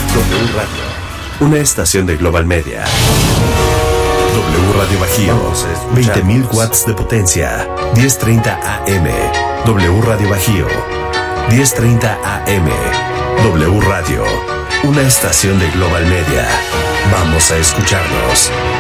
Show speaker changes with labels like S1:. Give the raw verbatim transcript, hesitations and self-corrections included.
S1: W Radio, una estación de Global Media. W Radio Bajío, veinte mil watts de potencia, diez treinta A M. W Radio Bajío, diez treinta A M. W Radio, una estación de Global Media. Vamos a escucharnos.